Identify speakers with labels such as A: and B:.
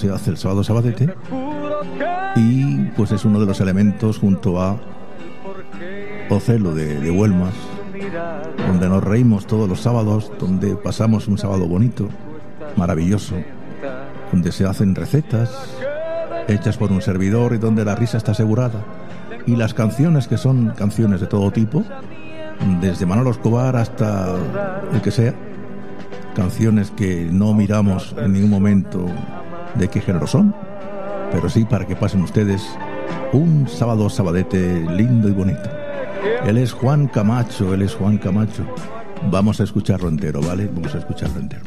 A: se hace el sábado sabadete, y pues es uno de los elementos junto a Ocelo de Huelmas, donde nos reímos todos los sábados, donde pasamos un sábado bonito, maravilloso, donde se hacen recetas hechas por un servidor y donde la risa está asegurada, y las canciones, que son canciones de todo tipo, desde Manolo Escobar hasta el que sea, canciones que no miramos en ningún momento de qué género son, pero sí para que pasen ustedes un sábado sabadete lindo y bonito. Él es Juan Camacho. Vamos a escucharlo entero, ¿vale? Vamos a escucharlo entero.